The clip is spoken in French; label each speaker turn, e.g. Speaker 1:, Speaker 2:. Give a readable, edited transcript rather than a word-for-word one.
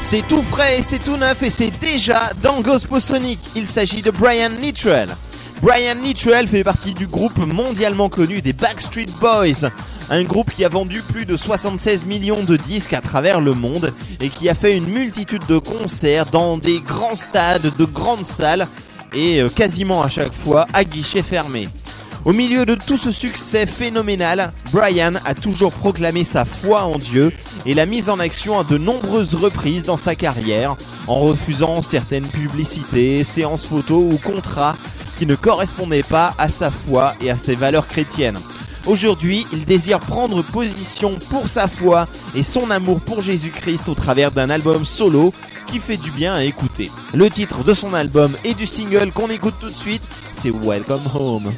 Speaker 1: C'est tout frais, c'est tout neuf et c'est déjà dans Gospel Sonic. Il s'agit de Brian Littrell. Brian Littrell fait partie du groupe mondialement connu des Backstreet Boys. Un groupe qui a vendu plus de 76 millions de disques à travers le monde et qui a fait une multitude de concerts dans des grands stades, de grandes salles et quasiment à chaque fois à guichet fermé. Au milieu de tout ce succès phénoménal, Brian a toujours proclamé sa foi en Dieu et l'a mise en action à de nombreuses reprises dans sa carrière, en refusant certaines publicités, séances photos ou contrats qui ne correspondaient pas à sa foi et à ses valeurs chrétiennes. Aujourd'hui, il désire prendre position pour sa foi et son amour pour Jésus-Christ au travers d'un album solo qui fait du bien à écouter. Le titre de son album et du single qu'on écoute tout de suite, c'est Welcome Home.